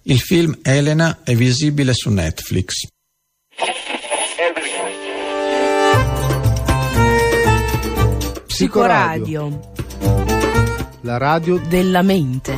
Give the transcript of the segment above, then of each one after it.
Il film Elena è visibile su Netflix. Psicoradio, la radio della mente.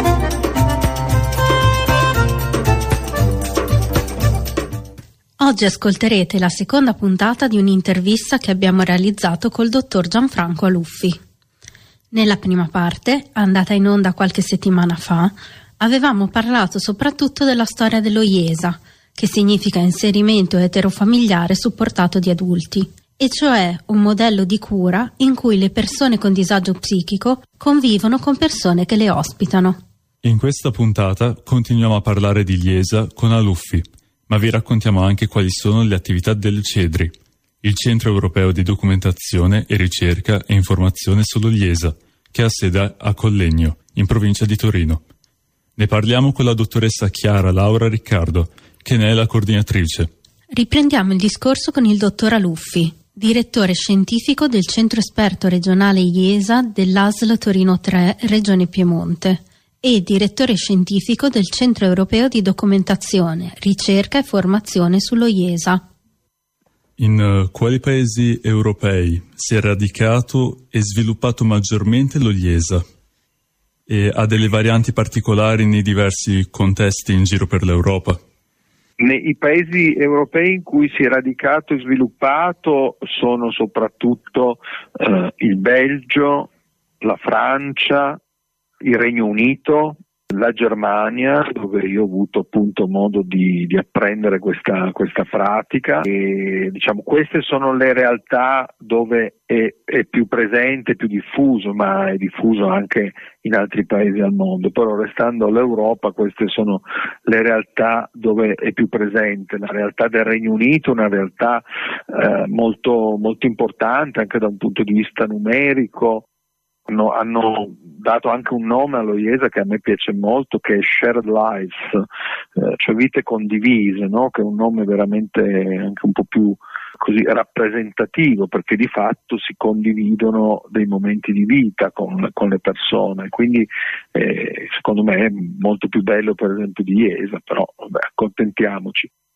Oggi ascolterete la seconda puntata di un'intervista che abbiamo realizzato col dottor Gianfranco Aluffi. Nella prima parte, andata in onda qualche settimana fa, avevamo parlato soprattutto della storia dello IESA, che significa inserimento eterofamiliare supportato di adulti, e cioè un modello di cura in cui le persone con disagio psichico convivono con persone che le ospitano. In questa puntata continuiamo a parlare di IESA con Aluffi, ma vi raccontiamo anche quali sono le attività del CEDRI, il Centro Europeo di Documentazione e Ricerca e Informazione sull'IESA, che ha sede a Collegno, in provincia di Torino. Ne parliamo con la dottoressa Chiara Laura Riccardo, che ne è la coordinatrice. Riprendiamo il discorso con il dottor Aluffi, direttore scientifico del Centro Esperto Regionale IESA dell'ASL Torino 3, Regione Piemonte, e direttore scientifico del Centro Europeo di Documentazione, Ricerca e Formazione sullo IESA. In quali paesi europei si è radicato e sviluppato maggiormente lo IESA? E ha delle varianti particolari nei diversi contesti in giro per l'Europa? I paesi europei in cui si è radicato e sviluppato sono soprattutto il Belgio, la Francia, il Regno Unito, la Germania, dove io ho avuto appunto modo di apprendere questa pratica, e diciamo queste sono le realtà dove è più presente, più diffuso, ma è diffuso anche in altri paesi al mondo. Però restando all'Europa, queste sono le realtà dove è più presente. La realtà del Regno Unito è una realtà molto, molto importante anche da un punto di vista numerico. Hanno dato anche un nome allo IESA che a me piace molto, che è Shared Lives, cioè vite condivise, no? Che è un nome veramente anche un po' più così rappresentativo, perché di fatto si condividono dei momenti di vita con le persone, quindi secondo me è molto più bello per esempio di IESA, però vabbè, accontentiamoci.